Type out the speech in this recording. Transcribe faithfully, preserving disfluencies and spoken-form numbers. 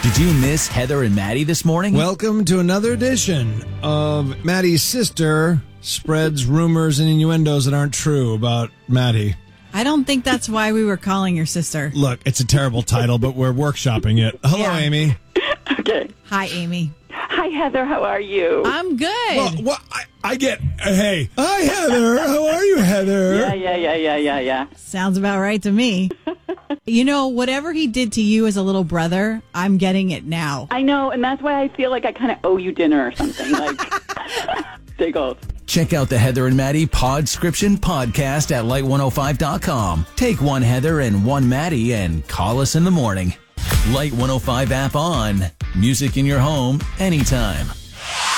Did you miss Heather and Maddie this morning? Welcome to another edition of Maddie's sister spreads rumors and innuendos that aren't true about Maddie. I don't think that's why we were calling your sister. Look, it's a terrible title, but we're workshopping it. Hello, Yeah. Amy. Okay. Hi, Amy. Hi, Heather. How are you? I'm good. Well, well I, I get, uh, hey. Hi, Heather. How are you, Heather? yeah, yeah, yeah, yeah, yeah, yeah. Sounds about right to me. You know, whatever he did to you as a little brother, I'm getting it now. I know, and that's why I feel like I kind of owe you dinner or something. Like, stay gold. Check out the Heather and Maddie Podscription podcast at light one oh five dot com. Take one Heather and one Maddie and call us in the morning. Light one oh five app on. Music in your home anytime.